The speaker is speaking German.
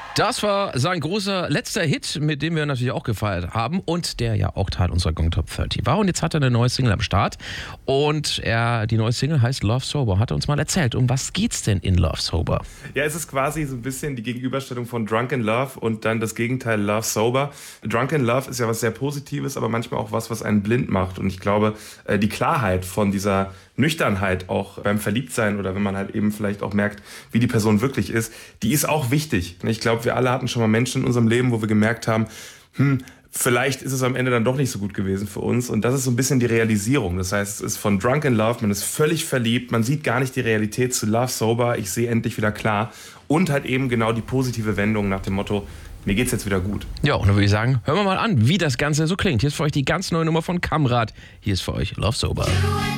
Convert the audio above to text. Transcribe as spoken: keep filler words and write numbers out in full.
Das war sein großer letzter Hit, mit dem wir natürlich auch gefeiert haben und der ja auch Teil unserer Gong Top dreißig war. Und jetzt hat er eine neue Single am Start und er, die neue Single heißt Love Sober. Hat er uns mal erzählt, um was geht's denn in Love Sober? Ja, es ist quasi so ein bisschen die Gegenüberstellung von Drunken Love und dann das Gegenteil Love Sober. Drunken Love ist ja was sehr Positives, aber manchmal auch was, was einen blind macht. Und ich glaube, die Klarheit von dieser Nüchternheit auch beim Verliebtsein oder wenn man halt eben vielleicht auch merkt, wie die Person wirklich ist, die ist auch wichtig. Ich glaube, wir alle hatten schon mal Menschen in unserem Leben, wo wir gemerkt haben, hm, vielleicht ist es am Ende dann doch nicht so gut gewesen für uns. Und das ist so ein bisschen die Realisierung. Das heißt, es ist von Drunken Love, man ist völlig verliebt, man sieht gar nicht die Realität zu Love Sober, ich sehe endlich wieder klar. Und halt eben genau die positive Wendung nach dem Motto, mir geht's jetzt wieder gut. Ja, und dann würde ich sagen, hören wir mal an, wie das Ganze so klingt. Hier ist für euch die ganz neue Nummer von Kamrat. Hier ist für euch Love Sober.